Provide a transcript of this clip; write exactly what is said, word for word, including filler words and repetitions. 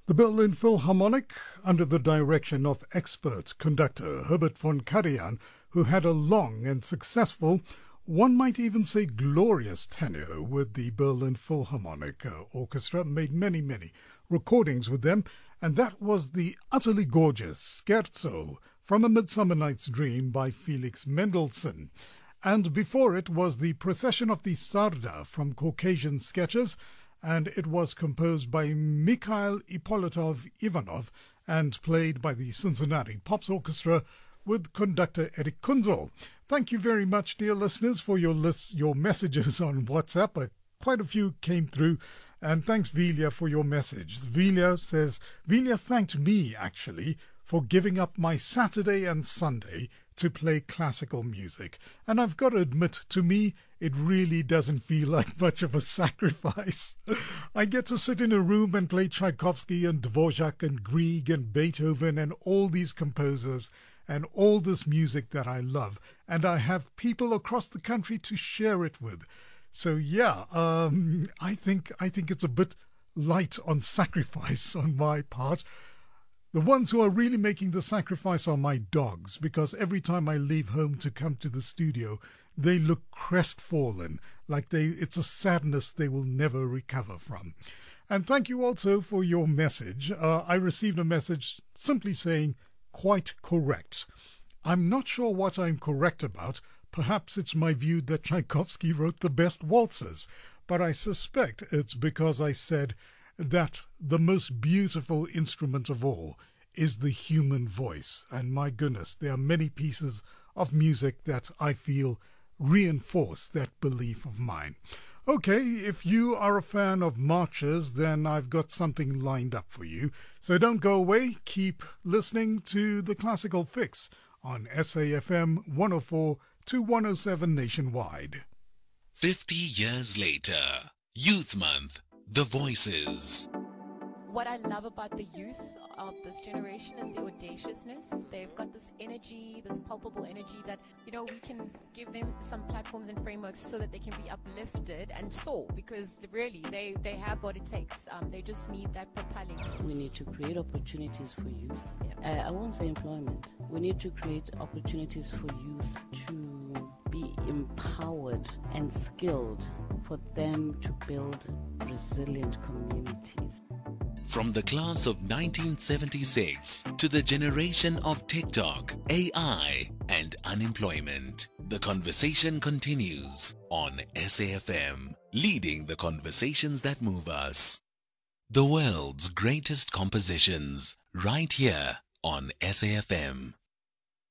The Berlin Philharmonic, under the direction of expert conductor Herbert von Karajan, who had a long and successful, one might even say glorious tenure with the Berlin Philharmonic uh, Orchestra, made many, many recordings with them, and that was the utterly gorgeous Scherzo from A Midsummer Night's Dream by Felix Mendelssohn. And before it was the Procession of the Sarda from Caucasian Sketches, and it was composed by Mikhail Ippolitov Ivanov and played by the Cincinnati Pops Orchestra with conductor Eric Kunzel. Thank you very much, dear listeners, for your lists, your messages on WhatsApp. Uh, quite a few came through, and thanks, Vilya, for your message. Vilya says, Vilya thanked me, actually, for giving up my Saturday and Sunday to play classical music. And I've got to admit, to me, it really doesn't feel like much of a sacrifice. I get to sit in a room and play Tchaikovsky and Dvorak and Grieg and Beethoven and all these composers and all this music that I love. And I have people across the country to share it with. So yeah, um, I think I think it's a bit light on sacrifice on my part. The ones who are really making the sacrifice are my dogs, because every time I leave home to come to the studio, they look crestfallen, like they it's a sadness they will never recover from. And thank you also for your message. Uh, I received a message simply saying, quite correct. I'm not sure what I'm correct about. Perhaps it's my view that Tchaikovsky wrote the best waltzes, but I suspect it's because I said that the most beautiful instrument of all is the human voice. And my goodness, there are many pieces of music that I feel reinforce that belief of mine. Okay, if you are a fan of marches, then I've got something lined up for you. So don't go away. Keep listening to The Classical Fix on S A F M one oh four to one oh seven nationwide. Fifty years later, Youth Month, The Voices. What I love about the youth of this generation is the audaciousness. They've got this energy, this palpable energy that, you know, we can give them some platforms and frameworks so that they can be uplifted and soar, because really they, they have what it takes. Um, they just need that propelling. We need to create opportunities for youth. Yeah. Uh, I won't say employment. We need to create opportunities for youth to be empowered and skilled for them to build resilient communities. From the class of nineteen seventy-six to the generation of TikTok, A I, and unemployment, the conversation continues on S A F M, leading the conversations that move us. The world's greatest compositions, right here on S A F M.